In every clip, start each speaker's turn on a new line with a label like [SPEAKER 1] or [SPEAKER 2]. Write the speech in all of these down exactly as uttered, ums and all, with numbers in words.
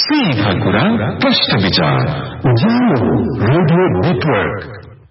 [SPEAKER 1] सीधा कुरा प्रश्न विचार उज्यालो रेडियो नेटवर्क।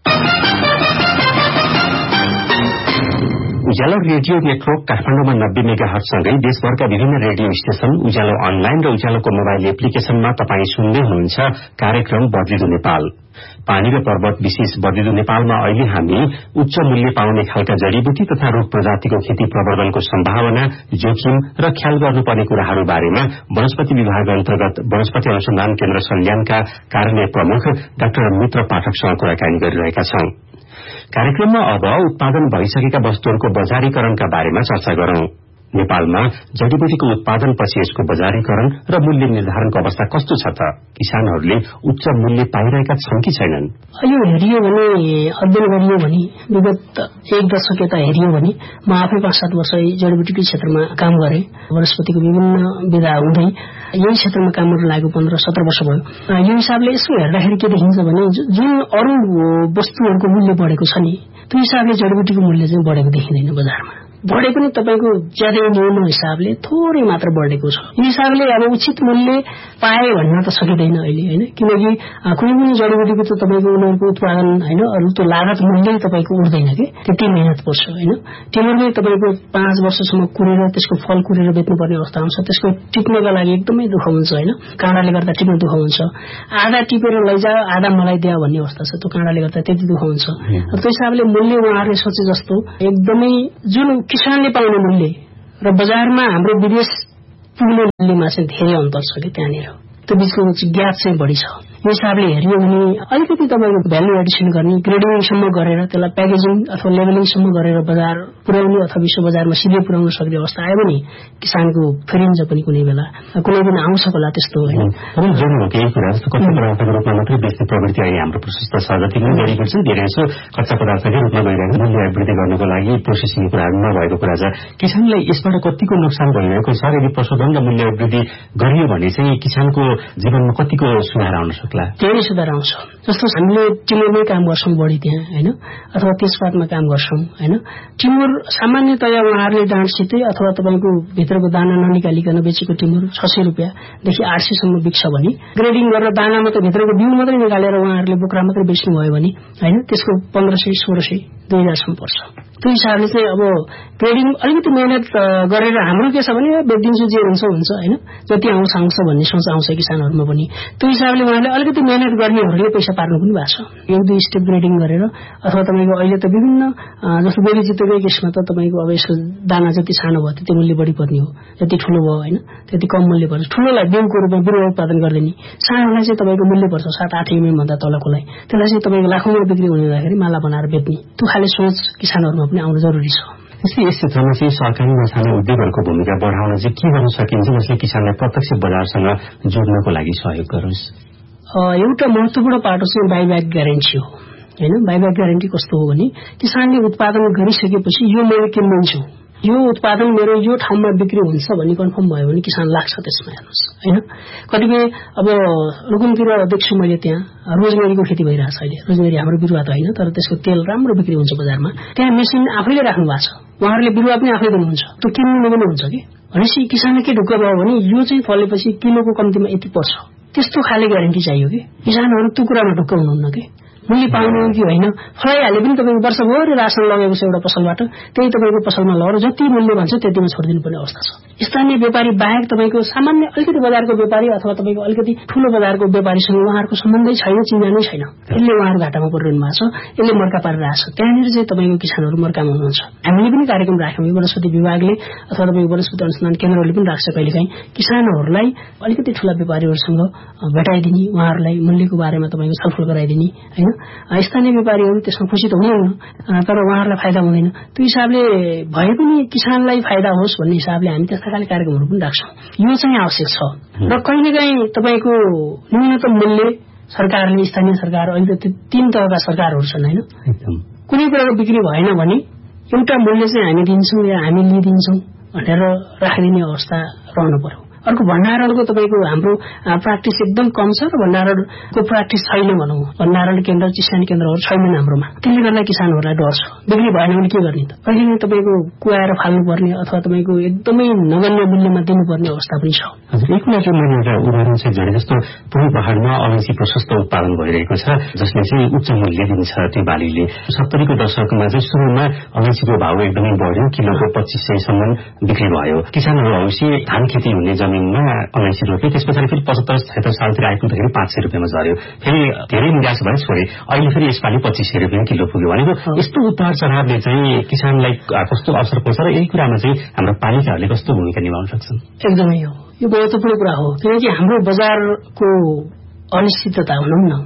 [SPEAKER 1] उज्यालो रेडियो नेटवर्क काठमाडौँमा नब्बे मेगा हर्जसँगै देशभरका विभिन्न रेडियो स्टेशन, उज्यालो अनलाइन र उज्यालोको मोबाइल एप्लिकेशनमा तपाईँ सुन्दै हुनुहुन्छ कार्यक्रम बदलिदो नेपाल। पानी र पर्वत विशेष बदलिदो नेपालमा अहिले हामी उच्च मूल्य पाउने खालका जडीबुटी तथा रूख प्रजातिको खेती प्रवर्धनको सम्भावना, जोखिम र ख्याल गर्नुपर्ने कुराहरू बारेमा वनस्पति विभाग अन्तर्गत वनस्पति अनुसन्धान केन्द्र सल्यानका कार्यालय प्रमुख डाक्टर मित्र पाठकसँग कुराकानी गरिरहेका छौं। कार्यक्रममा अब उत्पादन भइसकेका वस्तुहरूको बजारीकरणका बारेमा चर्चा गरौं। नेपालमा जडीबुटीको उत्पादनपछि यसको बजारीकरण र मूल्य निर्धारणको अवस्था कस्तो छ त? किसानहरूले उच्च मूल्य पाइरहेका छन् कि छैनन्?
[SPEAKER 2] अहिले हेरियो भने, अध्ययन गरियो भने, विगत एक दशक यता हेरियो भने म आफै पाँच सात वर्ष जडीबुटीकै क्षेत्रमा काम गरेँ। वनस्पतिको विभिन्न विधा हुँदै यही क्षेत्रमा काम गर्न लागेको पन्ध्र सत्र वर्ष भयो। यो हिसाबले यसो हेर्दाखेरि के देखिन्छ भने जुन अरू वस्तुहरूको मूल्य बढेको छ नि, त्यो हिसाबले जडीबुटीको मूल्य चाहिँ बढेको देखिँदैन बजारमा। बढे पनि तपाईको ज्यादै न्यून हिसाबले थोरै मात्र बढेको छ। यो हिसाबले अब उचित मूल्य पाए भन्न त सकिँदैन अहिले, हैन? किनकि कुनै पनि जडीबुटीको त तपाईको उनीहरूको उत्पादन हैन, अरू त लागत मूल्य तपाईको उड्दैन के, त्यति मेहनत पर्छ, हैन? टिमरमै तपाईको पाँच वर्षसम्म कुरेर त्यसको फल कुरेर बेच्नुपर्ने अवस्था हुन्छ। त्यसको टिप्नका लागि एकदमै दुःख हुन्छ, हैन? काँडाले गर्दा टिप्न दुःख हुन्छ। आधा टिपेर लैजा, आधा मलाई दिया भन्ने अवस्था छ। त्यो काँडाले गर्दा त्यति दुःख हुन्छ। त्यो हिसाबले मूल्य उहाँहरूले सोचे जस्तो एकदमै जुन किसानले पाउने मूल्य र बजारमा हाम्रो विदेश पुग्ने मूल्यमा चाहिँ धेरै अन्तर छ कि त्यहाँनिर। त्यो बीचको ग्याप चाहिँ बढी छ। यो हिसाबले हेरियो भने अलिकति तपाईको भ्यालु एडिसन गर्ने, ग्रेडिङसम्म गरेर त्यसलाई प्याकेजिङ अथवा लेभलिङसम्म गरेर बजार पुर्याउने अथवा विश्व बजारमा सिधै पुर्याउन सक्ने अवस्था आयो भने किसानको फेरिन्छ पनि कुनै बेला, कुनै दिन आउँछ होला त्यस्तो, हैन?
[SPEAKER 1] अनि जुन हो केही कुरा जस्तो कच्चा पदार्थको रूपमा मात्रै बेच्ने प्रवृत्ति अहिले हाम्रो प्रशस्त छ। जति पनि गरेको छ धेरै जसो कच्चा पदार्थकै रूपमा गइरहेको, मूल्य वृद्धि गर्नको लागि प्रोसेसिङ कुराहरू नभएको कुरा छ। किसानलाई यसबाट कतिको नोक्सान भइरहेको छ? यदि प्रशोधन र मूल्य वृद्धि गरियो भने चाहिँ किसानको जीवनमा कतिको सुधार आउन सक्छ?
[SPEAKER 2] धेरै सुधार आउँछ। जस्तो हामीले टिमुरमै काम गर्छौं बढी त्यहाँ, हैन? अथवा तेजपातमा काम गर्छौं, हैन? टिमुर सामान्यतया उहाँहरूले डाँडसितै अथवा तपाईको भित्रको दाना ननिकालिकन बेचेको टिमुर छ सय रुपियाँदेखि आठ सय सम्म बिक्छ भने, ग्रेडिङ गरेर दाना मात्रै भित्रको बिउ मात्रै निकालेर उहाँहरूले बोक्रा मात्रै बेच्नु भयो भने, हैन, त्यसको पन्ध्र सय सोह्र सय दुई हजारसम्म पर्छ। त्यो हिसाबले चाहिँ अब ग्रेडिङ अलिकति मेहनत गरेर हाम्रो के छ भने बेचिदिन्छु जे हुन्छ हुन्छ, हैन? जति आउँछ आउँछ भन्ने सोच आउँछ किसानहरूमा पनि। त्यो हिसाबले उहाँले अलिकति मेहनत गर्नेहरूले पैसा पार्नु पनि भएको छ। एक दुई स्टेप ग्रेडिङ गरेर अथवा तपाईको अहिले त विभिन्न जस्तो बेलिचितोकै केसमा त तपाईको अब यसको दाना जति सानो भयो त्यति मूल्य बढी पर्ने हो, जति ठुलो भयो, हैन, त्यति कम मूल्य पर्छ। ठुलोलाई बिउको रूपमा बिरुवा उत्पादन गर्दैनी, सानोलाई चाहिँ तपाईको मूल्य पर्छ सात आठ एमएम भन्दा तलकोलाई, त्यसलाई चाहिँ तपाईको लाखौंमा बिक्री हुने हुँदाखेरि माला बनाएर बेच्ने, त्यो खाले सोच किसानहरूमा पनि आउनु जरुरी छ।
[SPEAKER 1] यसले यस क्षेत्रमा चाहिँ सरकारी र सानो उद्योगहरूको भूमिका बढाउन चाहिँ के गर्न सकिन्छ जसले किसानलाई प्रत्यक्ष बजारसँग जोड्नको लागि सहयोग गरोस्?
[SPEAKER 2] एउटा महत्वपूर्ण पाटो चाहिँ बाइब्याक ग्यारेन्टी हो, हैन? बाइब्याक ग्यारेन्टी कस्तो हो भने किसानले उत्पादन गरिसकेपछि यो मैले किन्छु, यो उत्पादन मेरो यो ठाउँमा बिक्री हुन्छ भन्ने कन्फर्म भयो भने किसान लाग्छ त्यसमा। हेर्नुहोस्, हैन? कतिपय अब रुकुमतिर देख्छु मैले त्यहाँ रोजमेरीको खेती भइरहेछ अहिले। रोजमेरी हाम्रो बिरुवा त होइन, तर त्यसको तेल राम्रो बिक्री हुन्छ बजारमा। त्यहाँ मेसिन आफैले राख्नु भएको छ, उहाँहरूले बिरुवा पनि आफै दिनुहुन्छ, त्यो किन्नु पनि हुन्छ कि। भनेपछि किसानले के ढुक्क भयो भने यो चाहिँ फलेपछि किलोको कम्तीमा यति पर्छ, त्यस्तो खाले ग्यारेन्टी चाहियो कि। किसानहरू त्यो कुरामा ढुक्क हुनुहुन्न कि मूल्य पाउनु कि होइन। फलाइहाले पनि तपाईँको वर्षभरि रासन लगेको छ एउटा पसलबाट, त्यही तपाईँको पसलमा लगेर जति मूल्य भन्छ त्यतिमा छोडिदिनु पर्ने अवस्था छ। स्थानीय व्यापारी बाहेक तपाईँको सामान्य अलिकति बजारको व्यापारी अथवा तपाईँको अलिकति ठूलो बजारको व्यापारीसँग उहाँहरूको सम्बन्धै छैन, चिन्जानै छैन। यसले उहाँहरू घाटामा परिरहनु भएको छ, यसले मर्का पारिरहेको छ। त्यहाँनिर चाहिँ तपाईँको किसानहरू मर्कामा हुनुहुन्छ। हामीले पनि कार्यक्रम राख्यौँ, वनस्पति विभागले अथवा तपाईँको वनस्पति अनुसन्धान केन्द्रहरूले पनि राख्छ कहिलेकाहीँ किसानहरूलाई अलिकति ठूला व्यापारीहरूसँग भेटाइदिने, उहाँहरूलाई मूल्यको बारेमा तपाईँको छलफल गराइदिने, हैन? स्थानीय व्यापारीहरू त्यसमा खुसी त हुनुहुन्न, तर उहाँहरूलाई फाइदा हुँदैन। त्यो हिसाबले भए पनि किसानलाई फाइदा होस् भन्ने हिसाबले हामी त्यस्ता खाले कार्यक्रमहरू पनि राख्छौँ। यो चाहिँ आवश्यक छ। र कहिलेकाहीँ तपाईँको न्यूनतम मूल्य सरकारले, स्थानीय सरकार, अहिले त तीन तहका सरकारहरू छन्, हैन? कुनै कुराको बिक्री भएन भने एउटा मूल्य चाहिँ हामी दिन्छौँ या हामी लिइदिन्छौँ भनेर राखिदिने अवस्था रहनु पर्यो। अर्को भण्डारणको तपाईँको हाम्रो प्र्याक्टिस एकदम कम छ र भण्डारणको प्र्याक्टिस छैन भनौँ। भण्डारण केन्द्र चिसानी केन्द्रहरू छैनन् हाम्रोमा। त्यसले गर्दा किसानहरूलाई डर छ। बिक्री भएन भने के गर्ने त? कहिले तपाईँको कुहाएर फाल्नुपर्ने अथवा तपाईँको एकदमै नगण्य मूल्यमा दिनुपर्ने अवस्था पनि छ।
[SPEAKER 1] हजुर, एक कुरा चाहिँ मैले एउटा उदाहरण चाहिँ जोडे जस्तो पूर्व पहाड़मा अलैँची प्रशस्त उत्पादन भइरहेको छ, जसले चाहिँ उच्च मूल्य दिन्छ त्यो बालीले। सत्तरीको दशकमा चाहिँ सुरुमा अलैँचीको भाव एकदमै बढ्यो, किलोको पच्चीस सयसम्म बिक्री भयो। किसानहरू अवश्य धान खेती हुने जमिनमा अलैँची रोपे, त्यस पछाडि फेरि पचहत्तर छत्तर सालतिर आइपुग्दाखेरि पाँच सय रुपियाँमा झऱ्यो, फेरि धेरै निराश भए छोडे। अहिले फेरि यसपालि पच्चीस सय रुपियाँ किलो पुग्यो भनेको यस्तो उतार चढावले चाहिँ किसानलाई कस्तो असर पर्छ र यही कुरामा चाहिँ हाम्रो पालिकाहरूले कस्तो भूमिका निभाउन सक्छन्?
[SPEAKER 2] एकदमै हो, यो महत्त्वपूर्ण कुरा हो। किनकि हाम्रो बजारको अनिश्चितता भनौँ न,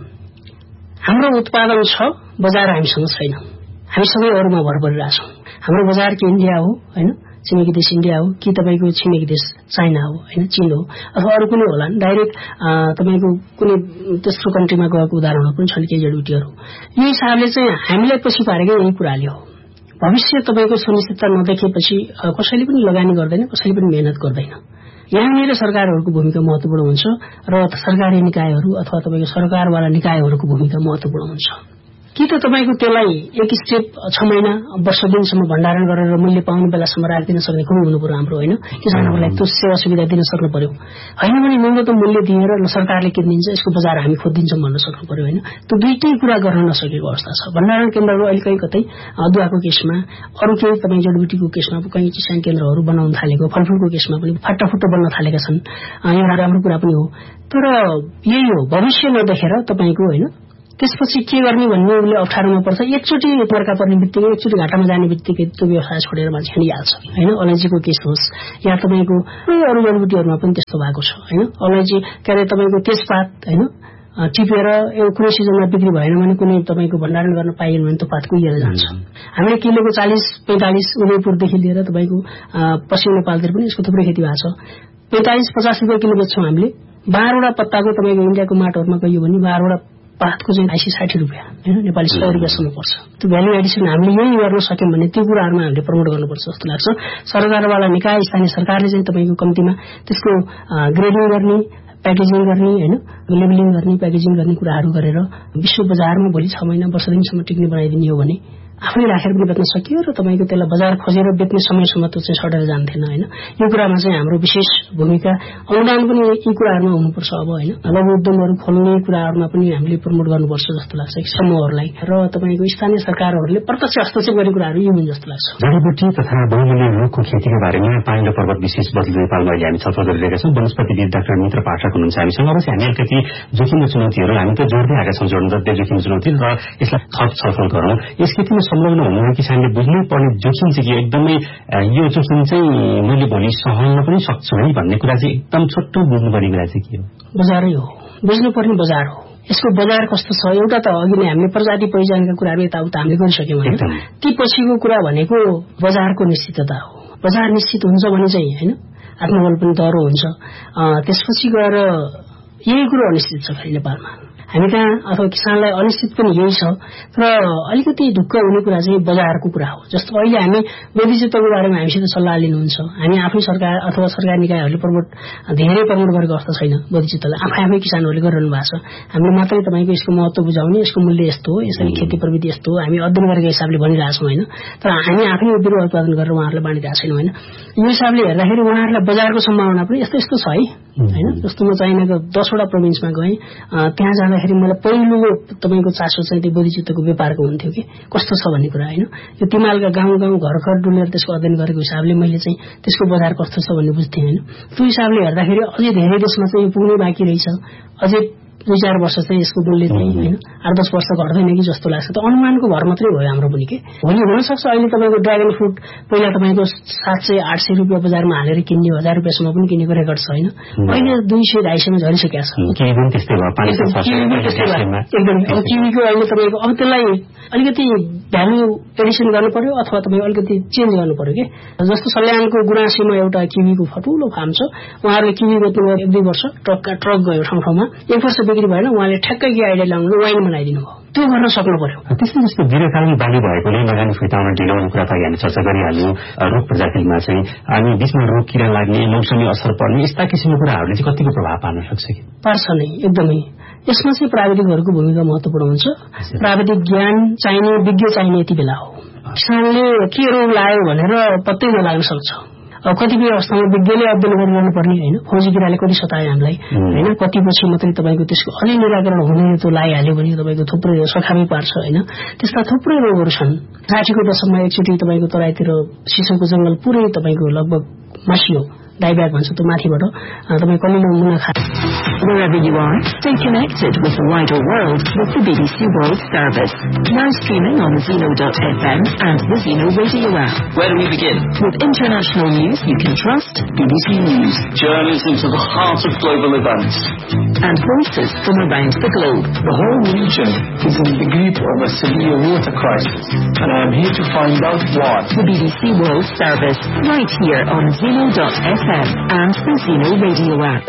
[SPEAKER 2] हाम्रो उत्पादन छ, बजार हामीसँग छैन। हामी सबै अरूमा भर परिरहेछौँ। हाम्रो बजार के इन्डिया हो होइन, छिमेकी देश इन्डिया हो कि तपाईँको छिमेकी देश चाइना हो होइन, चीन हो अथवा अरू कुनै होला। डाइरेक्ट तपाईँको कुनै तेस्रो कन्ट्रीमा गएको उदाहरणहरू पनि छन् केही जडीबुटीहरू। यो हिसाबले चाहिँ हामीलाई पछि पारेकै यही कुराले हो। भविष्य तपाईँको सुनिश्चितता नदेखेपछि कसैले पनि लगानी गर्दैन, कसैले पनि मेहनत गर्दैन। यहाँनिर सरकारहरूको भूमिका महत्त्वपूर्ण हुन्छ र सरकारी निकायहरू अथवा तपाईँको सरकारवाला निकायहरूको भूमिका महत्त्वपूर्ण हुन्छ। कि त तपाईँको त्यसलाई एक स्टेप छ महिना वर्ष दिनसम्म भण्डारण गरेर मूल्य पाउने बेलासम्म राखिदिन सक्ने कुरो हुनु पर्यो हाम्रो होइन। किसानहरूलाई त्यो सेवा सुविधा दिन सक्नु पर्यो। होइन भने न्यूनतम मूल्य दिएर सरकारले किनिदिन्छ, यसको बजार हामी खोजिदिन्छौँ भन्न सक्नु पर्यो होइन। त्यो दुईटै कुरा गर्न नसकेको अवस्था छ। भण्डारण केन्द्रहरू अहिले कहीँ कतै अदुवाको केसमा, अरू केही तपाईँ जडीबुटीको केसमा कहीँ चिसानी केन्द्रहरू बनाउन थालेको, फलफुलको केसमा पनि फाटाफुट्टो बन्न थालेका छन्। एउटा राम्रो कुरा पनि हो, तर यही हो भविष्य नदेखेर तपाईँको होइन त्यसपछि के गर्ने भन्ने उसले अप्ठ्यारोमा पर्छ। एकचोटि पर्का पर्ने बित्तिकै, एकचोटि घाटामा जाने बित्तिकै त्यो व्यवसाय छोडेर मान्छे हिँडिहाल्छ होइन। अलैँचीको केस होस् या तपाईँको अरू जडीबुटीहरूमा पनि त्यस्तो भएको छ होइन। अलैँची के अरे तपाईँको तेजपात होइन टिपेर कुनै सिजनमा बिक्री भएन भने कुनै तपाईँको भण्डारण गर्न पाइएन भने त्यो पात कुहिएर जान्छ। हामीले किलोको चालिस पैंतालिस उदयपुरदेखि लिएर तपाईँको पश्चिम नेपालतिर पनि यसको थुप्रै खेती भएको छ। पैंतालिस पचास रुपियाँ किलो बेच्छौँ हामीले। बाह्रवटा पत्ताको तपाईँको इन्डियाको माटोहरूमा गयो भने बाह्रवटा पातको चाहिँ असी साठी रुपियाँ होइन, नेपाली सय रुपियाँसम्म पर्छ। त्यो भ्यालु एडिसन हामीले यही गर्न सक्यौँ भने त्यो कुराहरूमा हामीले प्रमोट गर्नुपर्छ जस्तो लाग्छ। सरकारवाला निकाय स्थानीय सरकारले चाहिँ तपाईँको कम्तीमा त्यसको ग्रेडिङ गर्ने, प्याकेजिङ गर्ने होइन, लेबलिङ गर्ने, प्याकेजिङ गर्ने कुराहरू गरेर विश्व बजारमा भोलि छ महिना वर्ष दिनसम्म टिक्ने बनाइदिने हो भने आफूले राखेर पनि बेच्न सकियो र तपाईँको त्यसलाई बजार खोजेर बेच्ने समयसम्म त्यो चाहिँ सडेर जान्थेन होइन। यो कुरामा चाहिँ हाम्रो विशेष भूमिका अनुदान पनि यी कुराहरूमा हुनुपर्छ अब होइन। लघु उद्यमहरू खोल्ने कुराहरूमा पनि हामीले प्रमोट गर्नुपर्छ जस्तो लाग्छ समूहहरूलाई र तपाईँको स्थानीय सरकारहरूले प्रत्यक्ष हस्तक्षेप गर्ने कुराहरू यी हुन् जस्तो लाग्छ।
[SPEAKER 1] जडीबुटी तथा बहुमूल्य रुखको खेतीको बारेमा पानी र पर्वत विशेष बदली नेपालमा अहिले हामी छलफल गरिरहेका छौँ। वनस्पतिविद डाक्टर मित्र पाठक हुनुहुन्छ हामीसँग। अवश्य हामी अलिकति जोखिम र चुनौतीहरू हामी त जोड्दै आएका छौँ, जोड्न जति जोखिम चुनौती र यसलाई थप छलफल गरौँ। यस खेतीमा संलग्न हुनुहुने किसानले बुझ्नै पर्ने जोखिम चाहिँ कि एकदमै यो जोखिम चाहिँ मैले भोलि सहन पनि सक्छु है भन्ने कुरा चाहिँ एकदम छोटो बुझ्नुपर्ने कुरा चाहिँ के हो?
[SPEAKER 2] बजारै हो, बुझ्नुपर्ने बजार हो। यसको बजार कस्तो छ एउटा त अघि नै हामीले प्रजाति पहिचानका कुराहरू यताउता हामीले गरिसक्यौँ होइन। ती पछिको कुरा भनेको बजारको निश्चितता हो। बजार निश्चित हुन्छ भने चाहिँ होइन आत्मबल पनि दह्रो हुन्छ। त्यसपछि गएर यही कुरो अनिश्चित छ फेरि नेपालमा हामी कहाँ अथवा किसानलाई अनिश्चित पनि यही छ। र अलिकति ढुक्क हुने कुरा चाहिँ बजारको कुरा हो। जस्तो अहिले हामी बोधिचित्तको बारेमा हामीसित सल्लाह लिनुहुन्छ, हामी आफै सरकार अथवा सरकार निकायहरूले प्रमोट धेरै प्रमोट गरेको अवस्था छैन। बोधिचित्तलाई आफै आफै किसानहरूले गरिरहनु भएको छ। हामीले मात्रै तपाईँको यसको महत्त्व बुझाउने, यसको मूल्य यस्तो हो, यसरी खेती प्रविधि यस्तो हो हामी अध्ययन गरेको हिसाबले भनिरहेछौँ होइन। तर हामी आफै बिरुवा उत्पादन गरेर उहाँहरूलाई बाँडिरहेको छैनौँ होइन। यो हिसाबले हेर्दाखेरि उहाँहरूलाई बजारको सम्भावना पनि यस्तो यस्तो छ है होइन। जस्तो म चाइनाको दसवटा प्रोभिन्समा गएँ, त्यहाँ जाँदाखेरि मलाई पहिलो तपाईँको चासो चाहिँ त्यो बोधिचित्तको व्यापारको हुन्थ्यो कि कस्तो छ भन्ने कुरा होइन। यो तिमालका गाउँ गाउँ घर घर डुलेर त्यसको अध्ययन गरेको हिसाबले मैले चाहिँ त्यसको बजार कस्तो छ भन्ने बुझ्थेँ होइन। त्यो हिसाबले हेर्दाखेरि अझै धेरै देशमा चाहिँ यो पुग्नै बाँकी रहेछ। अझै दुई चार वर्ष चाहिँ यसको मूल्य चाहिँ होइन आठ दस वर्ष घट्दैन कि जस्तो लाग्छ। त अनुमानको भर मात्रै भयो हाम्रो पनि के भोलि हुनसक्छ। अहिले तपाईँको ड्रागन फ्रुट पहिला तपाईँको सात सय आठ सय रुपियाँ बजारमा हालेर किन्ने, हजार रुपियाँसम्म पनि किनेको रेकर्ड छ होइन। अहिले दुई सय ढाई सयमा झरिसकेको छ। एकदम अब किवीको अहिले तपाईँको अब त्यसलाई अलिकति भ्यालु एडिसन गर्नु पर्यो अथवा तपाईँ अलिकति चेन्ज गर्नु पर्यो कि। जस्तो सल्यानको गुराँसीमा एउटा किवीको ठुलो फार्म छ, उहाँहरूले किवी बेच्नुभयो एक दुई वर्ष ट्रकका ट्रक गयो ठाउँ ठाउँमा, एक वर्ष बिक्री भएन उहाँले ठ्याक्कै के आइडिया ल्याउनु वाइन बनाइदिनु भयो त्यो गर्न सक्नु पर्यो।
[SPEAKER 1] त्यसै जस्तो दीर्घकालीन बाली भएकोले लगानी फिर्ताउन ढिलाउने कुरा त हामी चर्चा गरिहाल्यौं। रोग प्रजातिमा चाहिँ अनि बीचमा रोग किरा लाग्ने मौसमी असर पर्ने यस्ता किसिमको कुराहरूले चाहिँ कतिको प्रभाव पार्न सक्छ कि?
[SPEAKER 2] पार्छ नै एकदमै। यसमा चाहिँ प्राविधिकहरूको भूमिका महत्वपूर्ण हुन्छ। प्राविधिक ज्ञान चाहिने विज्ञ चाहिने यति बेला हो। किसानले के रोग लाग्यो भनेर पत्तै नलाग्न सक्छ। अब कतिपय अवस्थामा विज्ञले अध्ययन गरिरहनु पर्ने होइन। फौजी किराले कति सतायो हामीलाई होइन। कति पछि मात्रै तपाईँको त्यसको अलि निराकरण हुने त्यो लगाइहाल्यो भने तपाईँको थुप्रै सखामै पार्छ होइन। त्यस्ता थुप्रै रोगहरू छन्। साठीको दशकमा एकचोटि तपाईँको तराईतिर सिसौको जंगल पुरै तपाईँको लगभग मासियो डाइब्याक भन्छ त्यो माथिबाट तपाईँ कलिलो मुना खा।
[SPEAKER 3] Wherever you are, stay connected with the wider world with the B B C World Service. Now streaming on Zeno dot F M and the Zeno Radio app.
[SPEAKER 4] Where do we begin?
[SPEAKER 3] With international news you can trust, B B C News.
[SPEAKER 4] Journeys into the heart of global events.
[SPEAKER 3] And voices from around the globe.
[SPEAKER 5] The whole region is in the grip of a severe water crisis, and I am here to find out why.
[SPEAKER 3] The B B C World Service, right here on Zeno dot F M and the Zeno Radio app.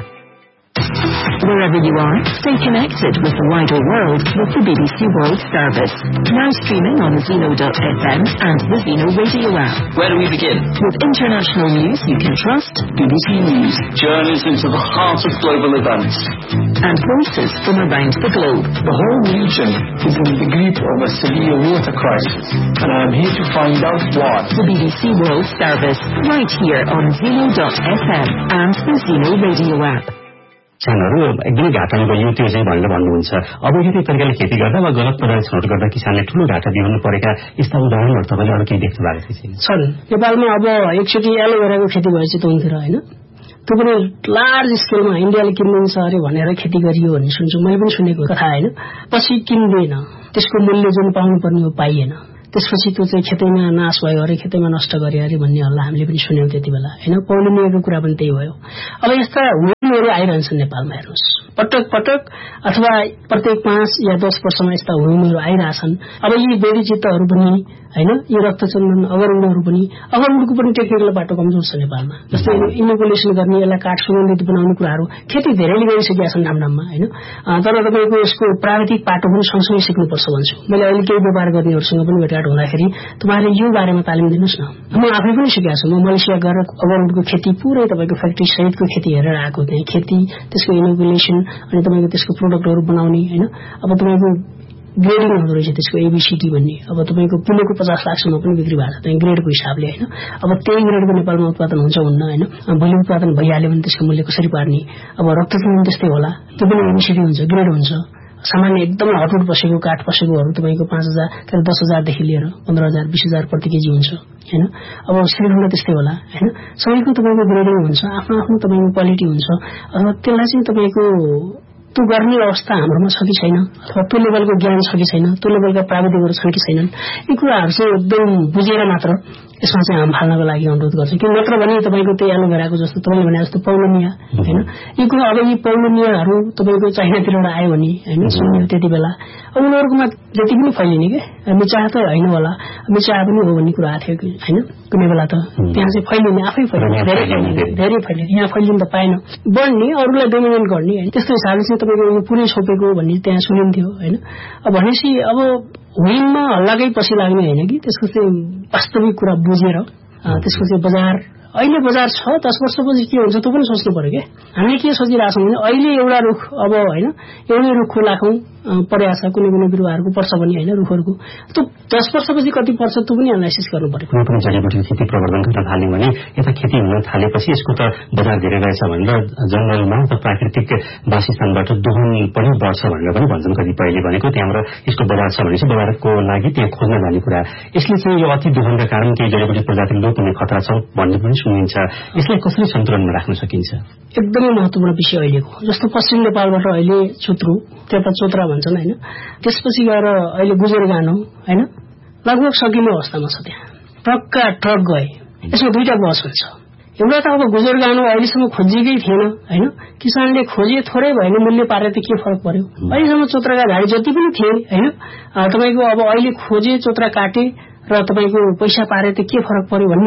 [SPEAKER 3] Wherever you are, stay connected with the wider world with the B B C World Service. Now streaming on Zeno dot F M and the Zeno Radio app.
[SPEAKER 4] Where do we begin?
[SPEAKER 3] With international news you can trust, B B C News.
[SPEAKER 4] Journeys into the heart of global events.
[SPEAKER 3] And voices from around the globe.
[SPEAKER 5] The whole region is in the grip of a severe water crisis, and I am here to find out why.
[SPEAKER 3] The B B C World Service, right here on Zeno dot F M and the Zeno Radio app.
[SPEAKER 1] किसानहरू एकदमै घाटामा गयो त्यो चाहिँ भनेर भन्नुहुन्छ। अब यही तरिकाले खेती गर्दा वा गलत प्रकारले छनौट गर्दा किसानले ठूलो घाटा बिहोर्नु परेका यस्ता उदाहरणहरू तपाईँले अरू केही देख्नु भएको थियो?
[SPEAKER 2] छन्। नेपालमा अब एकचोटि एलोभेराको खेती भएछ त्यतिखेर होइन। त्यो पनि लार्ज स्केलमा इन्डियाले किन्दिन्छ अरे भनेर खेती गरियो भन्ने सुन्छु। मैले पनि सुनेको कथा होइन। पछि किन्दैन, त्यसको मूल्य जुन पाउनुपर्ने हो पाइएन। त्यसपछि त्यो चाहिँ खेतैमा नाश भयो अरे खेतैमा नष्ट गरे अरे भन्ने हल्ला हामीले पनि सुन्यौं त्यति बेला होइन। पौर्णिमाको कुरा पनि त्यही भयो। अब यस्ता हुमहरू आइरहन्छन् नेपालमा हेर्नुहोस् पटक पटक अथवा प्रत्येक पाँच या दस वर्षमा यस्ता हुमहरू आइरहेछन्। अब यी बेडी चित्तहरू पनि होइन, यी रक्तचन्दन अगरुडहरू पनि अगरुडको पनि टेक्निकल बाटो कमजोर छ नेपालमा। जस्तै इनोकुलेसन गर्ने यसलाई काठ सुगन्धित बनाउने कुराहरू खेती धेरैले गरिसकेका छन् ठाउँ ठाउँमा होइन। तर तपाईँको यसको प्राविधिक पाटो पनि सँगसँगै सिक्नुपर्छ भन्छु। मैले अहिले केही व्यापार गर्नेहरूसँग पनि भेटघाट हुँदाखेरि तपाईँले यो बारेमा तालिम दिनुहोस् न। म आफै पनि सिकेको छु। म मलेसिया गएर अगरुडको खेती पुरै तपाईँको फ्याक्ट्री सहितको खेती हेरेर आएको। त्यही खेती, त्यसको इनोकुलेसन अनि तपाईँको त्यसको प्रोडक्टहरू बनाउने होइन। अब तपाईँको ग्रेडिङ हुँदो रहेछ त्यसको एबीसीडी भन्ने। अब तपाईँको किलोको पचास लाखसम्म पनि बिक्री भएको छ त्यहाँ ग्रेडको हिसाबले होइन। अब त्यही ग्रेडको नेपालमा उत्पादन हुन्छ हुन्न होइन। भोलि उत्पादन भइहाल्यो भने त्यसको मूल्य कसरी पार्ने? अब रक्तचन्दन त्यस्तै होला, त्यो पनि एबीसीडी हुन्छ, ग्रेड हुन्छ। सामान्य एकदम हटुट बसेको काठ बसेकोहरू तपाईँको पाँच हजार तर दस हजारदेखि लिएर पन्ध्र हजार बिस हजार प्रति केजी हुन्छ होइन। अब श्रीखण्ड त्यस्तै होला होइन। सबैको तपाईँको ग्रेडिङ हुन्छ, आफ्नो आफ्नो तपाईँको क्वालिटी हुन्छ। त्यसलाई चाहिँ तपाईँको त्यो गर्ने अवस्था हाम्रोमा छ कि छैन, अथवा त्यो लेभलको ज्ञान छ कि छैन, त्यो लेभलका प्राविधिकहरू छन् कि छैनन्, यी कुराहरू चाहिँ एकदम बुझेर मात्र यसमा चाहिँ हाम फाल्नको लागि अनुरोध गर्छु। कि नत्र भने तपाईँको त्यही एलोभेराको जस्तो तपाईँले भने जस्तो पौर्णिमिया होइन, यी कुरा अब यी पौर्णिमियाहरू तपाईँको चाइनातिरबाट आयो भने होइन सुन्यो त्यति बेला अब उनीहरूकोमा जति पनि फैलिने के मिचाह त होइन होला, मिचाह पनि हो भन्ने कुरा आएको थियो कि होइन। कुनै बेला त त्यहाँ चाहिँ फैलिने आफै फैलिने धेरै फैलिने धेरै फैलिने यहाँ फैलिन त पाएन बढ्ने अरूलाई डोमिनेट गर्ने होइन। त्यस्तो हिसाबले चाहिँ तपाईँको यो पुरै छोपेको भन्ने त्यहाँ सुनिन्थ्यो होइन। अब भनेपछि अब हुइनमा हल्लाकै पछि लाग्ने होइन कि त्यसको चाहिँ वास्तविक कुरा बुझेर त्यसको चाहिँ बजार अहिले बजार छ दस वर्षपछि के हुन्छ त्यो पनि सोच्नु पर्यो क्या। हामीले के सोचिरहेछौँ भने अहिले एउटा रुख अब होइन एउटै रुखको लाखौँ पर्या छ, कुनै कुनै बिरुवाहरूको पर्छ भने होइन रुखहरूको त्यो दस वर्षपछि कति पर्छ त्यो पनि एनालाइसिस गर्नु पर्यो।
[SPEAKER 1] कुनै पनि जडीबुटी खेती प्रवर्धन गर्न थाल्यो भने यता खेती हुन थालेपछि यसको त बजार धेरै रहेछ भनेर जंगलमा त प्राकृतिक वासस्थानबाट दोहन पनि बढ्छ भनेर पनि भन्छन् कतिपयले। भनेको त्यहाँबाट यसको बजार छ भनेपछि बजारको लागि त्यहाँ खोज्न जाने कुरा। यसले चाहिँ यो अति दोहनका कारण केही जडीबुटी प्रजाति लोप हुने खतरा छ भन्ने पनि सुनिन्छ। यसलाई कसरी सन्तुलनमा राख्न सकिन्छ?
[SPEAKER 2] एकदमै महत्वपूर्ण विषय अहिलेको जस्तो पश्चिम नेपालबाट अहिले चुत्रु त्यता चोत्रा भन्छन् होइन, त्यसपछि गएर अहिले गुजरगानो होइन लगभग सकिने अवस्थामा छ। त्यहाँ ट्रकका ट्रक गए, यसमा दुईटा बस हुन्छ। एउटा त अब गुजरगानो अहिलेसम्म खोजिएकै थिएन होइन, किसानले खोजे थोरै भएन मूल्य पारे त के फरक पर्यो। अहिलेसम्म चोत्राका झाडी जति पनि थिए होइन तपाईँको अब अहिले खोजे चोत्रा काटे र तपाईँको पैसा पारे त के फरक पर्यो भन्ने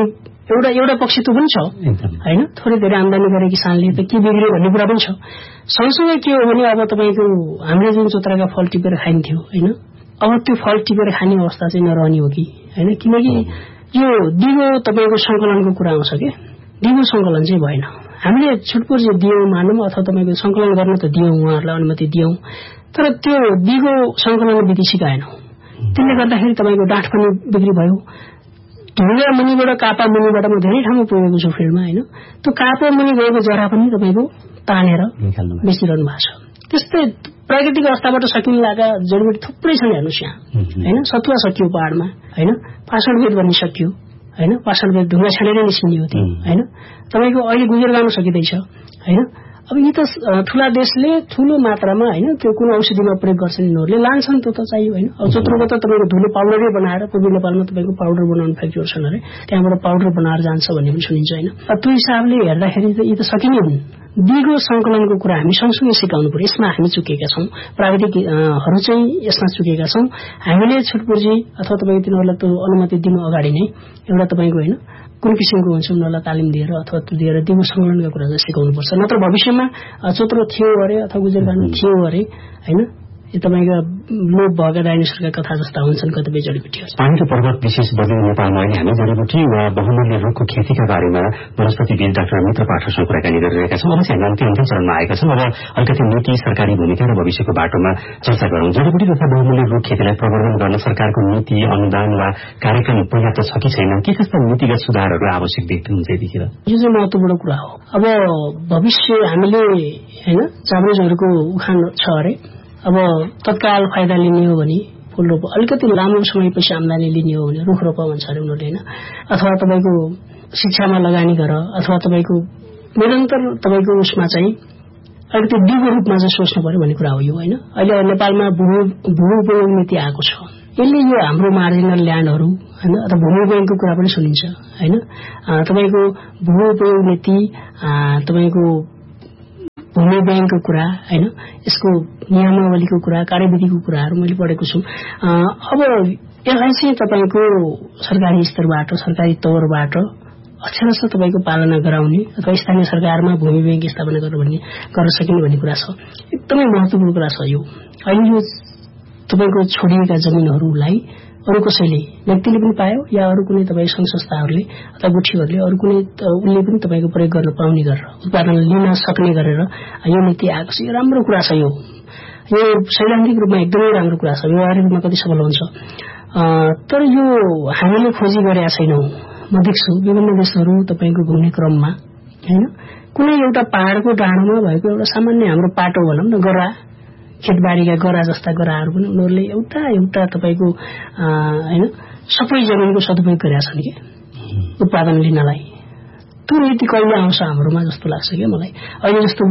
[SPEAKER 2] एउटा एउटा पक्ष त पनि छ होइन, थोरै धेरै आम्दानी गरे किसानले त के बिग्रियो भन्ने कुरा पनि छ। सँगसँगै के हो भने अब तपाईँको हामीले जुन चोत्राका फल टिपेर खाइन्थ्यो होइन, अब त्यो फल टिपेर खाने अवस्था चाहिँ नरहने हो कि होइन, किनकि यो दिगो तपाईँको सङ्कलनको कुरा आउँछ कि दिगो सङ्कलन चाहिँ भएन। हामीले छुटपुर्जी दियौँ मानौँ अथवा तपाईँको सङ्कलन गर्न त दियौँ, उहाँहरूलाई अनुमति दियौँ, तर त्यो दिगो सङ्कलन विधि सिकाएनौँ। त्यसले गर्दाखेरि तपाईँको डाँठ पनि बिक्री भयो। ढुङ्गा मुनिबाट कापा मुनिबाट म धेरै ठाउँमा पुगेको छु फिल्डमा होइन, त्यो कापा मुनि गएको जरा पनि तपाईँको तानेर बेचिरहनु भएको छ। त्यस्तै प्राकृतिक अवस्थाबाट सकिन लागेका जडीबुटी थुप्रै छन् हेर्नुहोस् यहाँ होइन। सतुवा सकियो पहाडमा होइन, पाषाणवेद भन्ने सकियो होइन, पाषाणवेद ढुङ्गा छाडेरै निस्किने हो त्यो होइन। तपाईँको अहिले गुजेर गाउन सकिँदैछ होइन। अब यी त ठुला देशले ठुलो मात्रामा होइन त्यो कुनै औषधिमा प्रयोग गर्छन्, यिनीहरूले लान्छन्, त्यो त चाहियो होइन। अब चोत्रोको त तपाईँको धुलो पाउडरै बनाएर पूर्वी नेपालमा तपाईँको पाउडर बनाउने फ्याक्ट्रीहरू छन् अरे, त्यहाँबाट पाउडर बनाएर जान्छ भन्ने पनि सुनिन्छ होइन। त्यो हिसाबले हेर्दाखेरि त यी त सकिने हुन्। दिगो सङ्कलनको कुरा हामी सँगसँगै सिकाउनु पर्यो। यसमा हामी चुकेका छौँ, प्राविधिकहरू चाहिँ यसमा चुकेका छौँ। हामीले छुटपुर्जी अथवा तपाईँको तिनीहरूलाई त्यो अनुमति दिनु अगाडि नै एउटा तपाईँको होइन कुन किसिमको हुन्छ उनीहरूलाई तालिम दिएर अथवा त्यो दिएर दिगो सङ्कलनका कुरा चाहिँ सिकाउनुपर्छ। नत्र भविष्यमा चोत्रो थियो अरे अथवा गुजेर गाउनु थियो अरे होइन, यो तपाईँका लोप भएका डाइनोसरका कथा जस्ता हुन्छन् कतिपय जडीबुटीहरू।
[SPEAKER 1] पानी र पर्वत विशेष बलियो नेपालमा अहिले हामी जडीबुटी वा बहुमूल्य रुखको खेतीका बारेमा वनस्पतिविद डाक्टर मित्र पाठकसँग कुराकानी गरिरहेका छौँ। अब चाहिँ हामी अन्तिम अन्तिम चरणमा आएका छौँ। अब अलिकति नीति, सरकारी भूमिका र भविष्यको बाटोमा चर्चा गरौँ। जडीबुटी तथा बहुमूल्य रुख खेतीलाई प्रवर्धन गर्न सरकारको नीति, अनुदान वा कार्यक्रम पर्याप्त छ कि छैन, के कस्ता नीतिगत सुधारहरू आवश्यक देख्नुहुन्छ यतिखेर?
[SPEAKER 2] यो चाहिँ महत्त्वपूर्ण कुरा हो। अब भविष्य हामीले होइन चामरेजहरूको उखान छ अरे, अब तत्काल फाइदा लिने हो भने फुल रोप, अलिकति लामो समयपछि आम्दानी लिने हो भने रुख रोप भन्छ अरे उनीहरूले होइन। अथवा तपाईँको शिक्षामा लगानी गर अथवा तपाईँको निरन्तर तपाईँको उसमा चाहिँ अलिकति दिगो रूपमा चाहिँ सोच्नु पर्यो भन्ने कुरा हो यो होइन। अहिले नेपालमा भूमि भूमि उपयोग नीति आएको छ, यसले यो हाम्रो मार्जिनल ल्यान्डहरू होइन अथवा भूमि उपयोगको कुरा पनि सुनिन्छ होइन। तपाईँको भूमि उपयोग नीति, तपाईँको भूमि ब्याङ्कको कुरा होइन, यसको नियमावलीको कुरा, कार्यविधिको कुराहरू मैले पढेको छु। अब यसलाई चाहिँ तपाईँको सरकारी स्तरबाट, सरकारी तौरबाट अक्षरशः तपाईँको पालना गराउने अथवा स्थानीय सरकारमा भूमि ब्याङ्क स्थापना गर्नु भन्ने गर्न सकिने भन्ने कुरा छ। एकदमै महत्त्वपूर्ण कुरा छ यो। अहिले यो तपाईँको छोडिएका जमिनहरूलाई अरू कसैले, व्यक्तिले पनि पायो या अरू कुनै तपाईँ सङ्घ संस्थाहरूले अथवा गुठीहरूले अरू कुनै उसले पनि तपाईँको प्रयोग गर्न पाउने गरेर उत्पादन लिन सक्ने गरेर यो नीति आएको छ। यो राम्रो कुरा छ। यो यो सैद्धान्तिक रूपमा एकदमै राम्रो कुरा छ, व्यवहारिक रूपमा कति सफल हुन्छ। तर यो हामीले खोजी गरेका छैनौँ। म देख्छु विभिन्न देशहरू तपाईँको घुम्ने क्रममा होइन, कुनै एउटा पहाडको डाँडोमा भएको एउटा सामान्य हाम्रो पाटो भनौँ न, गरा, खेतबारीका गरा जस्ता गराहरू पनि उनीहरूले एउटा एउटा तपाईँको होइन सबै जमिनको सदुपयोग गरेका छन् कि उत्पादन लिनलाई। त्यो नीति कहिले आउँछ हाम्रोमा जस्तो लाग्छ क्या मलाई। अहिले जस्तो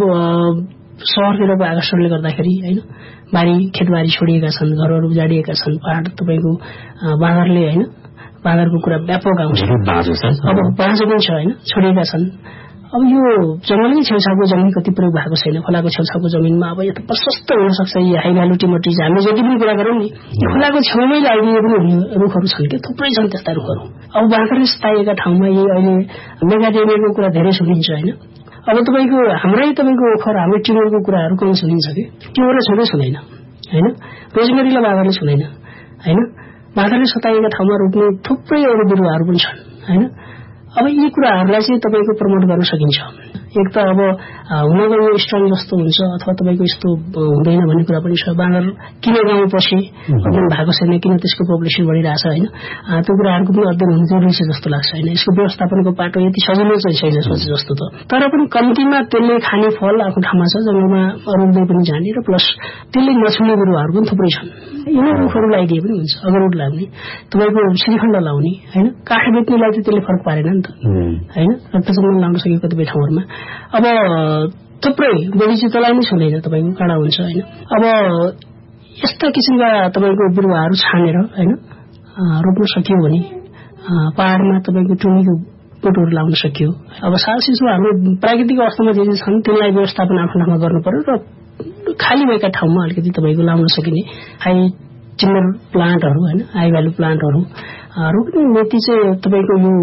[SPEAKER 2] सहरतिरको आकर्षणले गर्दाखेरि होइन बारी खेतबारी छोडिएका छन्, घरहरू उजाडिएका छन्, पहाड तपाईँको बाँदरले होइन बाँदरको कुरा व्यापक आउँछ। अब बाँझो पनि छ होइन, छोडिएका छन्। अब यो जंगलकै छेउछाउको जमिन कति प्रयोग भएको छैन। खोलाको छेउछाउको जमिनमा अब यो त प्रशस्त हुन सक्छ। यी हाई भ्यालु टिमोट्रिज हामीले जति पनि कुरा गरौँ नि, खोलाको छेउमै लगाइदिए पनि हुने रुखहरू छन् कि थुप्रै छन् त्यस्ता रुखहरू। अब बाँदरले सताइएका ठाउँमा यही अहिले मेगाडेमियाको कुरा धेरै सुनिन्छ होइन। अब तपाईँको हाम्रै तपाईँको ओखर हाम्रै टिमोरको कुराहरू कम सुनिन्छ कि टिमोरले छँदै छुँदैन होइन, रोजमेरीलाई बाँदरले छुँदैन होइन। बाँदरले सताइएका ठाउँमा रोप्ने थुप्रै अरू बिरुवाहरू पनि छन् होइन। अब यी कुराहरूलाई चाहिँ तपाईँको प्रमोट गर्न सकिन्छ। एक त अब हुन गयो यो स्ट्रङ जस्तो हुन्छ अथवा तपाईँको यस्तो हुँदैन भन्ने कुरा पनि छ। बाँदर किन गाउँ पछि अध्ययन भएको छैन, किन त्यसको पपुलेसन बढिरहेछ होइन, त्यो कुराहरूको पनि अध्ययन हुनु जरुरी छ जस्तो लाग्छ होइन। यसको व्यवस्थापनको पाटो यति सजिलो चाहिँ छैन सोचे जस्तो त। तर पनि कम्तीमा त्यसले खाने फल आफ्नो ठाउँमा छ, जङ्गलमा अरूले पनि जाने र प्लस त्यसले नछुने बिरुवाहरू पनि थुप्रै छन्। यिनीहरू रुखहरू लगाइदिए पनि हुन्छ, अगरुड लाग्ने, तपाईँको श्रीखण्ड लाउने होइन। काठ बेच्नेलाई चाहिँ त्यसले फरक पारेन नि त होइन, रक्तचन्दन लाउन सक्यो कतिपय ठाउँहरूमा। अब थुप्रै बगैँचालाई नै छुँदैन, तपाईँको काँडा हुन्छ होइन। अब यस्ता किसिमका तपाईँको बिरुवाहरू छानेर होइन रोप्न सकियो भने पहाडमा तपाईँको टुनीको बोटहरू लाउन सकियो। अब साल सिसो हाम्रो प्राकृतिक अवस्थामा जे जे छन् त्यसलाई व्यवस्थापन आफ्नो ठाउँमा गर्नु पर्यो र खाली भएका ठाउँमा अलिकति तपाईँको लाउन सकिने हाई टिम्बर प्लान्टहरू होइन, हाई भ्यालु प्लान्टहरू रोप्ने नीति चाहिँ तपाईँको यो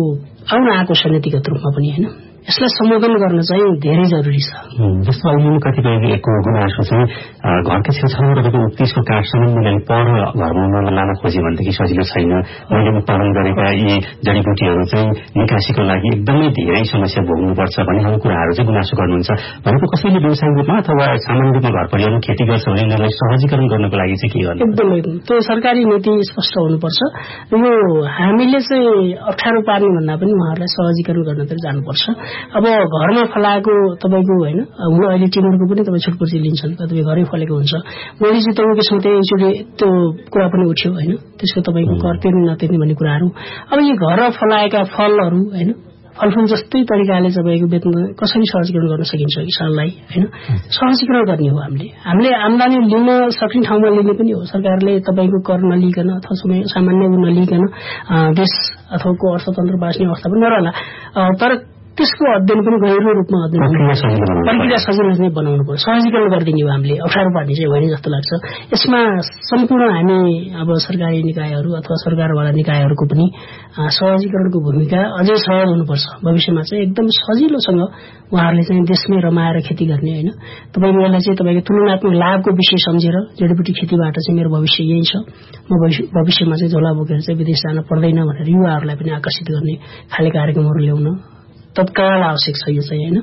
[SPEAKER 2] आउन आएको छ नीतिगत रूपमा पनि होइन। यसलाई सम्बोधन गर्न चाहिँ धेरै जरुरी छ।
[SPEAKER 1] जस्तो अहिले कतिपयको गुनासो चाहिँ घरकै छेउछाउमा रहेको त्यसको काठसम्म मिलाइ पर घरमा लान खोजे भनेदेखि सजिलो छैन। मैले उत्पादन गरेका यी जडीबुटीहरू चाहिँ निकासीको लागि एकदमै धेरै समस्या भोग्नुपर्छ भन्ने खालको कुराहरू चाहिँ गुनासो गर्नुहुन्छ। भनेको कसैले व्यवसायिक रूपमा अथवा सामान्य रूपमा घर परिवारमा खेती गर्छ भने यिनीहरूलाई सहजीकरण गर्नको लागि चाहिँ के गर्नु?
[SPEAKER 2] एकदमै त्यो सरकारी नीति स्पष्ट हुनुपर्छ। यो हामीले चाहिँ अप्ठ्यारो पार्ने भन्दा पनि उहाँहरूलाई सहजीकरण गर्नतिर जानुपर्छ। अब घरमा फलाएको तपाईँको होइन हुन अहिले टिमरको पनि तपाईँ छुटपुर्जी लिन्छन् कतिपय घरै फलेको हुन्छ। मैले चाहिँ तपाईँको किसिमले एकचोटि त्यो कुरा पनि उठ्यो होइन, त्यसको तपाईँको कर तिर्ने नतिर्ने भन्ने कुराहरू। अब यी घर फलाएका फलहरू होइन फलफुल जस्तै तरिकाले तपाईँको बेच्न कसरी सहजीकरण गर्न सकिन्छ किसानलाई होइन, सहजीकरण गर्ने हो। हामीले हामीले आम्दानी लिन सक्ने ठाउँमा लिने पनि हो। सरकारले तपाईँको कर नलिकन अथवा समय सामान्य नलिकन देश अथवा को अर्थतन्त्र बाँच्ने अवस्था पनि नरहला। तर त्यसको अध्ययन पनि गहिरो रूपमा अध्ययन प्रक्रिया सजिलो चाहिँ बनाउनु पर्छ, सहजीकरण गरिदिने हो। हामीले अप्ठ्यारो पार्ने चाहिँ होइन जस्तो लाग्छ। यसमा सम्पूर्ण हामी अब सरकारी निकायहरू अथवा सरकारवाला निकायहरूको पनि सहजीकरणको भूमिका अझै सहज हुनुपर्छ। भविष्यमा चाहिँ एकदम सजिलोसँग उहाँहरूले चाहिँ देशमै रमाएर खेती गर्ने होइन। तपाईँको यसलाई चाहिँ तपाईँको तुलनात्मक लाभको विषय सम्झेर जडीबुटी खेतीबाट चाहिँ मेरो भविष्य यही छ, म भविष्यमा चाहिँ झोला बोकेर चाहिँ विदेश जान पर्दैन भनेर युवाहरूलाई पनि आकर्षित गर्ने खाले कार्यक्रमहरू ल्याउन तत्काल आवश्यक छ यो चाहिँ होइन।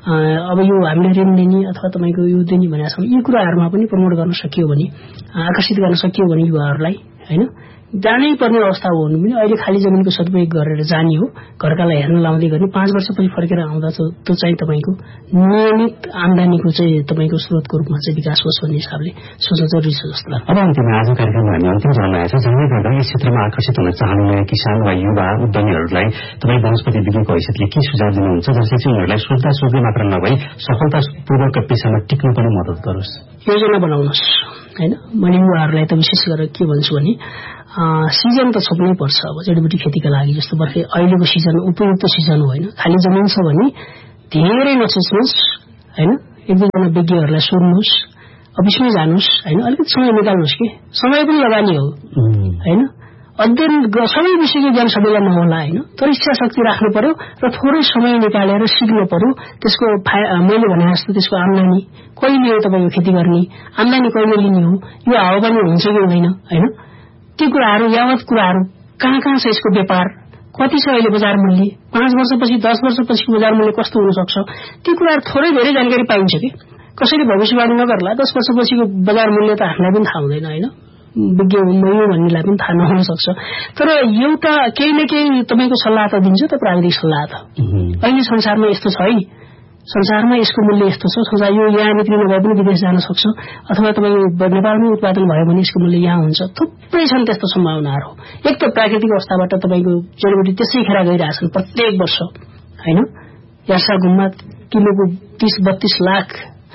[SPEAKER 2] अब यो हामीले ऋण दिने अथवा तपाईँको यो दिने भनेको छ यी कुराहरूमा पनि प्रमोट गर्न सकियो भने, आकर्षित गर्न सकियो भने युवाहरूलाई होइन जानै पर्ने अवस्था हो भने पनि अहिले खाली जमिनको सदुपयोग गरेर जाने हो, घरकालाई हेर्न लाउँदै गर्ने, पाँच वर्षपछि फर्केर आउँदा त्यो चाहिँ तपाईँको नियमित आम्दानीको चाहिँ तपाईँको स्रोतको रूपमा चाहिँ विकास होस् भन्ने हिसाबले सोच्न जरुरी छ जस्तो लाग्छ।
[SPEAKER 1] अब अन्तिममा आज कार्यक्रममा हामी अन्तिम चरणमा आएछ। जसले गर्दा यस क्षेत्रमा आकर्षित हुन चाहने नयाँ किसान वा युवा उद्यमीहरूलाई तपाईँ वनस्पति विज्ञको हैसियतले के सुझाव दिनुहुन्छ जसले चाहिँ उनीहरूलाई सोध्दा सोध्दै मात्र नभई सफलतापूर्वक पेसामा टिक्न पनि मद्दत गरोस्?
[SPEAKER 2] योजना बनाउनुहोस् होइन। मैले युवाहरूलाई त विशेष गरेर के भन्छु भने सिजन त छोप्नै पर्छ। अब जडीबुटी खेतीका लागि जस्तो बर्खे अहिलेको सिजन उपयुक्त सिजन हो होइन। खाली जमिन छ भने धेरै नसोच्नुहोस् होइन, एक दुईजना विज्ञहरूलाई सोध्नुहोस्, अफिसमै जानुहोस् होइन, अलिकति समय निकाल्नुहोस् कि समय पनि लगानी हो होइन। अध्ययन सबै विषयको ज्ञान सबैलाई नहोला होइन, तर इच्छा शक्ति राख्नु पर्यो र थोरै समय निकालेर सिक्नु पर्यो। त्यसको मैले भने जस्तो त्यसको आम्दानी कहिले हो तपाईँको खेती गर्ने, आम्दानी कहिले लिने हो, यो हावापानी हुन्छ कि हुँदैन होइन, त्यो कुराहरू यावत कुराहरू कहाँ कहाँ छ, यसको व्यापार कति छ अहिले बजार मूल्य, पाँच वर्षपछि दस वर्षपछिको बजार मूल्य कस्तो हुन सक्छ, त्यो कुराहरू थोरै धेरै जानकारी पाइन्छ कि। कसैले भविष्यवाणी नगर्ला, दस वर्षपछिको बजार मूल्य त हामीलाई पनि थाहा हुँदैन होइन, विज्ञ हुँदैन भन्नेलाई पनि थाहा नहुन सक्छ। तर एउटा केही न केही तपाईँको सल्लाह त दिन्छ त, प्राविधिक सल्लाह त। अहिले संसारमा यस्तो छ है, संसारमा यसको मूल्य यस्तो छ, संसार यो यहाँ बिक्री नभए पनि विदेश जान सक्छ, अथवा तपाईँ नेपालमै उत्पादन भयो भने यसको मूल्य यहाँ हुन्छ। थुप्रै छन् त्यस्तो सम्भावनाहरू। एक त प्राकृतिक अवस्थाबाट तपाईँको जडीबुटी त्यसै खेर गइरहेछन् प्रत्येक वर्ष होइन। यासा घुममा किलोको तीस बत्तीस लाख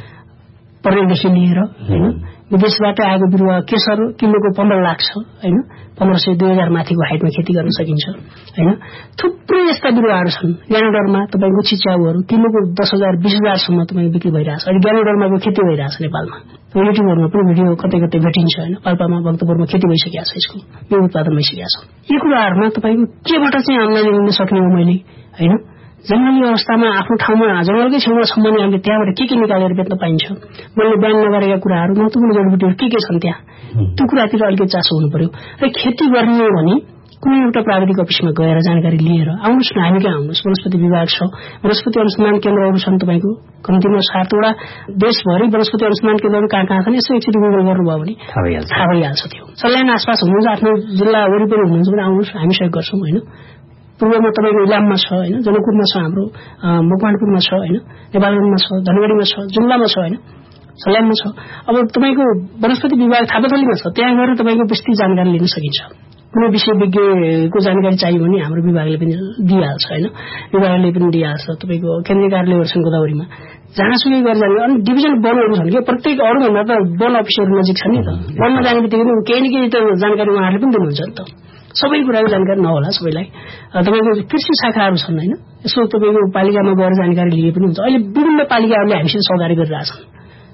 [SPEAKER 2] पर्नेदेखि लिएर होइन, विदेशबाट आएको बिरुवा केसर किलोको पन्ध्र लाख छ होइन, पन्ध्र सय दुई हजार माथिको हाइटमा खेती गर्न सकिन्छ होइन। थुप्रै यस्ता बिरुवाहरू छन्। ग्यानोडरमा तपाईँको चिच्याउहरू किलोको दस हजार बिस हजारसम्म तपाईँ बिक्री भइरहेछ। अहिले ग्यानोडरमाको खेती भइरहेछ नेपालमा, युट्युबहरूमा पनि भिडियो कतै कतै भेटिन्छ होइन। पाल्पामा भक्तपुरमा खेती भइसकेको छ, यसको यो उत्पादन भइसकेको छ। यी कुराहरूमा तपाईँको केबाट चाहिँ आम्दानी लिन सक्ने हो मैले होइन। जंगली अवस्थामा आफ्नो ठाउँमा जंगलकै छेउमा छ भने हामीले त्यहाँबाट के के निकालेर बेच्न पाइन्छ, मैले बयान नगरेका कुराहरू महत्त्वपूर्ण जडीबुटीहरू के के छन् त्यहाँ, त्यो कुरातिर अलिकति चासो हुनु पर्यो। र खेती गर्ने हो भने कुनै एउटा प्राविधिक अफिसमा गएर जानकारी लिएर आउनुहोस् न, हामी कहाँ आउनुहोस्। वनस्पति विभाग छ, वनस्पति अनुसन्धान केन्द्रहरू छन् तपाईँको कम्तीमा सातवटा देशभरि वनस्पति अनुसन्धान केन्द्रहरू कहाँ कहाँ छन् यसो एकचोटि गुगल गर्नुभयो भने थाहा भइहाल्छ। त्यो सल्यान आसपास हुनुहुन्छ, आफ्नो जिल्ला वरिपरि हुनुहुन्छ भने आउनुहोस्, हामी सहयोग गर्छौँ होइन। पूर्वमा तपाईँको इलाममा छ होइन, जनकपुरमा छ, हाम्रो मकवानपुरमा छ होइन, नेपालगञ्जमा छ, धनगढीमा छ, जुम्लामा छ होइन, सल्यानमा छ। अब तपाईँको वनस्पति विभाग थापाथलीमा छ, त्यहाँ गएर तपाईँको विस्तृत जानकारी लिन सकिन्छ। कुनै विषय विज्ञको जानकारी चाहियो भने हाम्रो विभागले पनि दिइहाल्छ होइन, विभागले पनि दिइहाल्छ। तपाईँको केन्द्रीय कार्यालयहरू छन् गोदावरीमा, जहाँसुकै गएर जाने। अनि डिभिजन वनहरू छन् कि प्रत्येक अरूभन्दा त वन अफिसहरू नजिक छ नि त, वनमा जाने बित्तिकै केही न केही त जानकारी उहाँहरूले पनि दिनुहुन्छ नि त। सबै कुराको जानकारी नहोला सबैलाई। तपाईँको कृषि शाखाहरू छन् होइन, यसो तपाईँको पालिकामा गएर जानकारी लिए पनि हुन्छ। अहिले विभिन्न पालिकाहरूले हामीसित सहकारी गरिरहेछन्,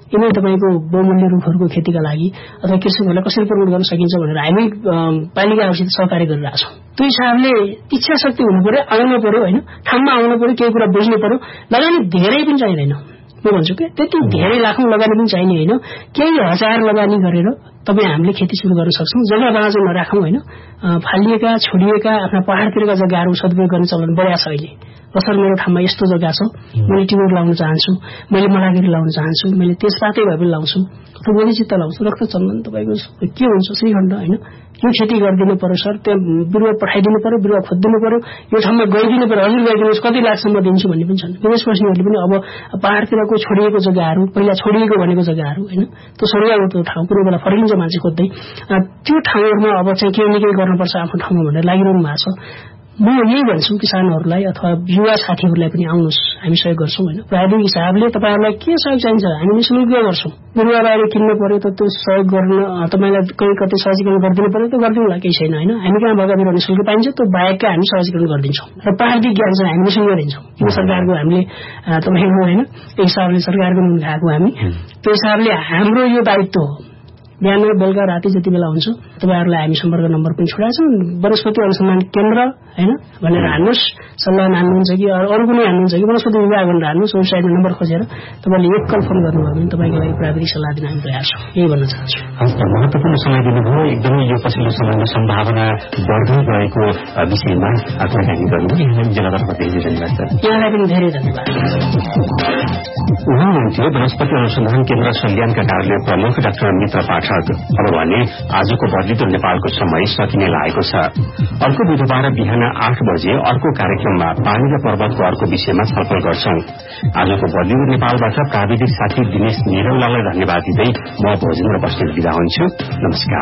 [SPEAKER 2] यिनै तपाईँको बहुमूल्य रुखहरूको खेतीका लागि अथवा कृषकहरूलाई कसरी प्रमोट गर्न सकिन्छ भनेर हामी पालिकाहरूसित सहकार्य गरिरहेका छौँ। त्यो हिसाबले इच्छा शक्ति हुनु पर्यो, आउनु पर्यो होइन, ठाउँमा आउनु पर्यो, केही कुरा बुझ्नु पर्यो। लगानी धेरै पनि चाहिँदैन, म भन्छु कि त्यति धेरै लाखौं लगानी पनि चाहिने होइन, केही हजार लगानी गरेर तपाईँ हामीले खेती सुरु गर्न सक्छौँ। जग्गा बाँझो नराखौँ होइन, फालिएका छोडिएका आफ्ना पहाडतिरका जग्गाहरू सदुपयोग गर्ने चलन बढ्या छ अहिले। सर मेरो ठाउँमा यस्तो जग्गा छ, मैले टिमुर लाउन चाहन्छु, मैले मलागिरी लाउन चाहन्छु, मैले तेजपातै भए पनि लाउँछु अथवा मैले चित्त लाउँछु, रक्त चन्दन तपाईँको के हुन्छ श्रीखण्ड होइन, यो खेती गरिदिनु पर्यो सर, त्यहाँ बिरुवा पठाइदिनु पर्यो, बिरुवा खोजिदिनु पर्यो, यो ठाउँमा गइदिनु पर्यो, हजुर गइदिनुहोस्, कति लाखसम्म दिन्छु भन्ने पनि छन्। विदेशवासीहरूले पनि अब पहाडतिरको छोडिएको जग्गाहरू, पहिला छोडिएको भनेको जग्गाहरू होइन, त्यो छोडिएको ठाउँ कुनै बेला फर्किन्छ मान्छे खोज्दै, त्यो ठाउँहरूमा अब चाहिँ केही न केही गर्नुपर्छ आफ्नो ठाउँमा भनेर लागिरहनु भएको छ। म यही भन्छु किसानहरूलाई अथवा युवा साथीहरूलाई पनि आउनुहोस्, हामी सहयोग गर्छौँ होइन। प्राविधिक हिसाबले तपाईँहरूलाई के सहयोग चाहिन्छ हामी निःशुल्क गर्छौँ। बिरुवा बाहिर किन्नु पर्यो त त्यो सहयोग गर्न तपाईँलाई कहीँ कतै सहजीकरण गरिदिनु पर्यो त गरिदिउँला, केही छैन होइन। हामी कहाँ भएका बिरुवा निःशुल्क पाइन्छ, त्यो बाहेकका हामी सहजीकरण गरिदिन्छौँ। र प्राविधिक ज्ञान चाहिँ हामी निःशुल्क दिन्छौँ। यो सरकारको हामीले तपाईँको होइन त्यो हिसाबले सरकारको नुन खाएको हामी, त्यो हिसाबले हाम्रो यो दायित्व हो। बिहान बेलुका राति जति बेला हुन्छ तपाईँहरूलाई हामी सम्पर्क नम्बर पनि छोडाएको छौँ, वनस्पति अनुसन्धान केन्द्र होइन भनेर हान्नुहोस्, सल्लाह हान्नुहुन्छ कि अरू कुनै हान्नुहुन्छ कि वनस्पति विभाग भनेर हान्नुहोस्, वेबसाइटमा नम्बर खोजेर तपाईँले एक कल फोन गर्नुभयो भने तपाईँको लागि प्राविधिक सल्लाह दिन हामी तयार छौँ। यही भन्न चाहन्छु।
[SPEAKER 1] महत्वपूर्ण समय दिनुभयो, एकदमै यो पछिल्लो समयमा सम्भावना बढ्दै गएको विषयमा कुराकानी गर्नुभयो, यहाँलाई जनतातर्फ धेरै धन्यवाद छ।
[SPEAKER 2] यहाँलाई पनि धेरै धन्यवाद।
[SPEAKER 1] उहाँ हुनुहुन्थ्यो वनस्पति अनुसन्धान केन्द्र सल्यानका कार्यालय प्रमुख डाक्टर मित्र पाठक। अब भने आजको बदलिदो नेपालको समय सकिने लागेको छ। अर्को बुधबार बिहान आठ बजे अर्को कार्यक्रममा पानी र पर्वतको अर्को विषयमा छलफल गर्छौं। आजको बदलिदो नेपालबाट प्राविधिक साथी दिनेश निरौलालाई धन्यवाद दिँदै म भोजेन्द्र बस्नेत बिदा हुन्छु। नमस्कार।